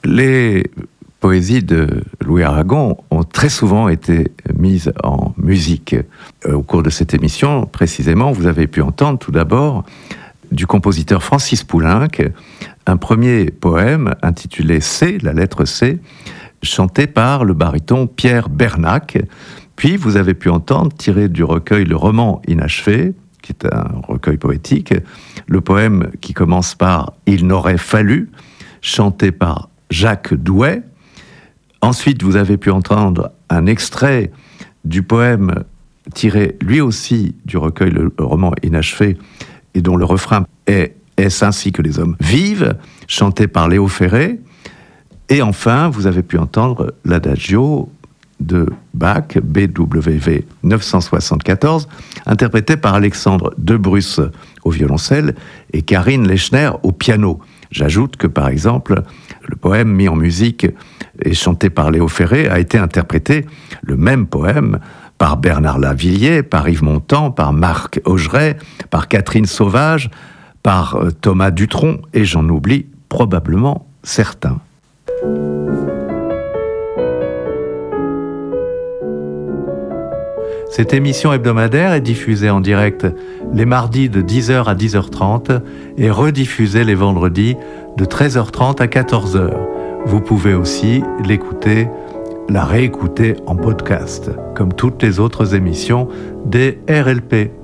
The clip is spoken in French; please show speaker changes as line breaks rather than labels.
Les poésies de Louis Aragon ont très souvent été mises en musique. Au cours de cette émission, précisément, vous avez pu entendre tout d'abord du compositeur Francis Poulenc un premier poème intitulé C, la lettre C, chanté par le baryton Pierre Bernac. Puis vous avez pu entendre, tiré du recueil Le roman inachevé, qui est un recueil poétique, le poème qui commence par « Il n'aurait fallu », chanté par Jacques Douai. Ensuite, vous avez pu entendre un extrait du poème tiré lui aussi du recueil Le roman inachevé et dont le refrain est « Est-ce ainsi que les hommes vivent ?» chanté par Léo Ferré. Et enfin, vous avez pu entendre l'adagio de Bach, BWV 974, interprété par Alexandre Debrusse au violoncelle et Karine Lechner au piano. J'ajoute que, par exemple, le poème mis en musique et chanté par Léo Ferré a été interprété, le même poème, par Bernard Lavilliers, par Yves Montand, par Marc Augeret, par Catherine Sauvage, par Thomas Dutronc, et j'en oublie probablement certains. Cette émission hebdomadaire est diffusée en direct les mardis de 10h à 10h30 et rediffusée les vendredis de 13h30 à 14h. Vous pouvez aussi la réécouter en podcast, comme toutes les autres émissions des RLP.